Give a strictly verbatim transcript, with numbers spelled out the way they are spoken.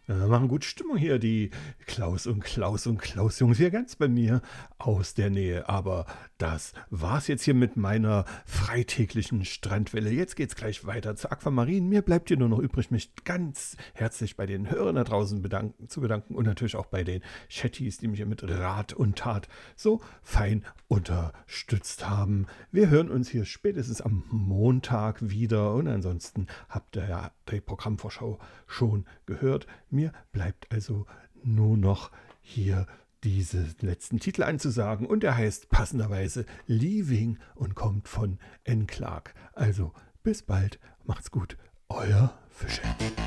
Äh, machen gut Stimmung hier, die Klaus und Klaus und Klaus Jungs hier ganz bei mir aus der Nähe. Aber das war's jetzt hier mit meiner freitäglichen Strandwelle. Jetzt geht's gleich weiter zu Aquamarin. Mir bleibt hier nur noch übrig, mich ganz herzlich bei den Hörern da draußen bedanken, zu bedanken und natürlich auch bei den Chatties, die mich hier mit Rat und Tat so fein unterstützt haben. Wir hören uns hier spätestens am Montag wieder und ansonsten habt ihr ja die Programmvorschau schon gehört. Mir bleibt also nur noch hier diesen letzten Titel anzusagen und der heißt passenderweise Leaving und kommt von N. Clark. Also bis bald, macht's gut, euer Fischer.